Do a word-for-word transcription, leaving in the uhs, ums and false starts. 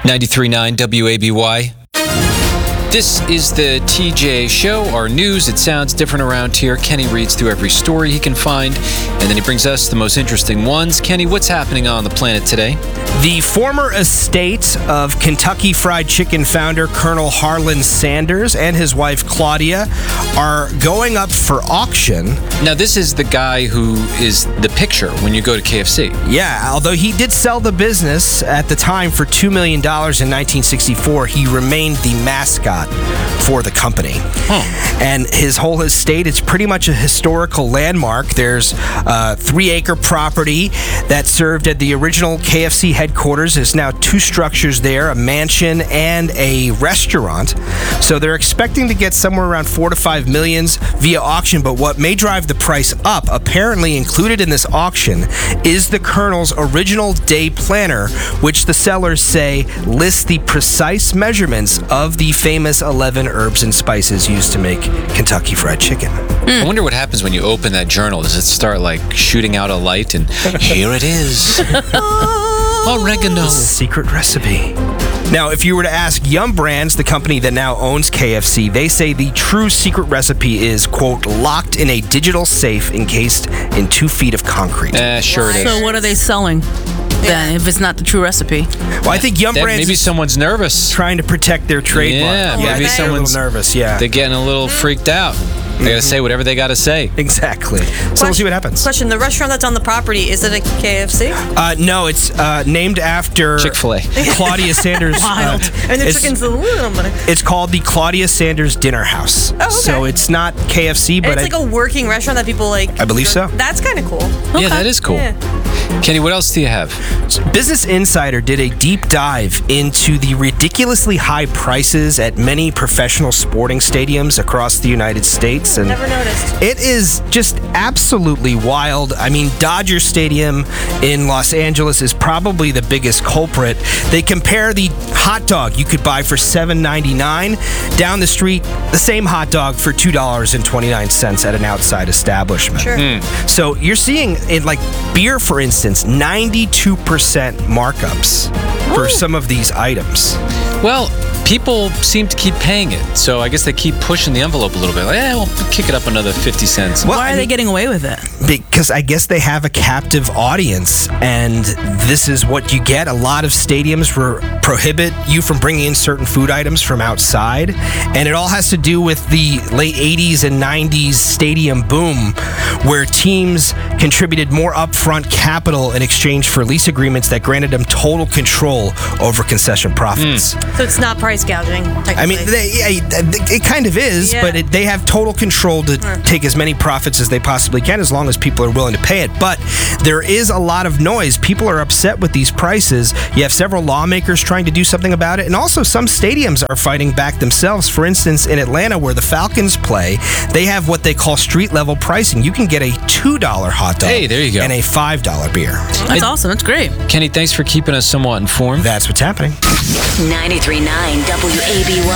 ninety-three point nine W A B Y. This is the T J Show, our news. It sounds different around here. Kenny reads through every story he can find, and then he brings us the most interesting ones. Kenny, what's happening on the planet today? The former estate of Kentucky Fried Chicken founder Colonel Harlan Sanders and his wife Claudia are going up for auction. Now, this is the guy who is the picture when you go to K F C. Yeah, although he did sell the business at the time for two million dollars in nineteen sixty-four, he remained the mascot for the company. Huh. And his whole estate, it's pretty much a historical landmark. There's a three-acre property that served at the original K F C headquarters. There's now two structures there, a mansion and a restaurant. So they're expecting to get somewhere around four to five millions via auction. But what may drive the price up, apparently included in this auction, is the Colonel's original day planner, which the sellers say lists the precise measurements of the famous eleven herbs and spices used to make Kentucky Fried Chicken. I wonder what happens when you open that journal. Does it start like shooting out a light and here it is? Oregano. It's a secret recipe. Now, if you were to ask Yum Brands, the company that now owns K F C, they say the true secret recipe is, quote, locked in a digital safe encased in two feet of concrete. Eh, sure it is. So what are they selling then, if it's not the true recipe? Well, I think Yum That- Brands maybe is someone's nervous. trying to protect their trademark. Yeah, I maybe think they're someone's a little nervous, yeah. They're getting a little freaked out. They gotta say whatever they gotta say. Exactly. So we'll see what happens. Question, the restaurant that's on the property, is it a K F C? Uh, no, it's uh, named after Chick-fil-A. Claudia Sanders. Wild. uh, And the it's, chicken's a little bit. it's called the Claudia Sanders Dinner House. Oh, okay. So it's not K F C, And but it's I, like a working restaurant that people like. I believe so. That's kind of cool. Yeah, that is cool. Yeah. Kenny, what else do you have? Business Insider did a deep dive into the ridiculously high prices at many professional sporting stadiums across the United States. And Never noticed. it is just absolutely wild. I mean, Dodger Stadium in Los Angeles is probably the biggest culprit. They compare the hot dog you could buy for seven ninety-nine down the street, the same hot dog for two dollars and twenty-nine cents at an outside establishment. Sure. So you're seeing in like beer, for instance, ninety-two percent markups for Ooh. some of these items. Well, people seem to keep paying it, so I guess they keep pushing the envelope a little bit. Like, yeah, we'll kick it up another fifty cents. Well, Why I are they mean, getting away with it? because I guess they have a captive audience, and this is what you get. A lot of stadiums re- prohibit you from bringing in certain food items from outside, and it all has to do with the late eighties and nineties stadium boom, where teams contributed more upfront capital in exchange for lease agreements that granted them total control over concession profits. So it's not price gouging, technically. I mean, they, yeah, it kind of is, Yeah. but it, they have total control to Huh. take as many profits as they possibly can, as long as people are willing to pay it. But there is a lot of noise. People are upset with these prices. You have several lawmakers trying to do something about it, and also some stadiums are fighting back themselves. For instance, in Atlanta, where the Falcons play, they have what they call street-level pricing. You can get a two dollar hot dog Hey, there you go. and a five dollar beer. That's awesome. That's great. Kenny, thanks for keeping us somewhat informed. That's what's happening. ninety-three point nine W A B Y.